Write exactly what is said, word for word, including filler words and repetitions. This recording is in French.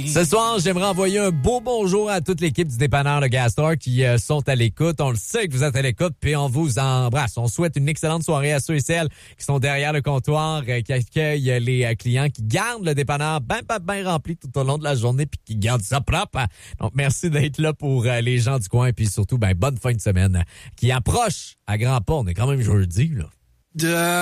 Ce soir, j'aimerais envoyer un beau bonjour à toute l'équipe du dépanneur de Gastor qui euh, sont à l'écoute. On le sait que vous êtes à l'écoute, puis on vous embrasse. On souhaite une excellente soirée à ceux et celles qui sont derrière le comptoir, euh, qui accueillent les euh, clients, qui gardent le dépanneur bien, bien, bien rempli tout au long de la journée, puis qui gardent ça propre. Donc, merci d'être là pour euh, les gens du coin, puis surtout, ben bonne fin de semaine qui approche à grands pas. On est quand même jeudi, là. De...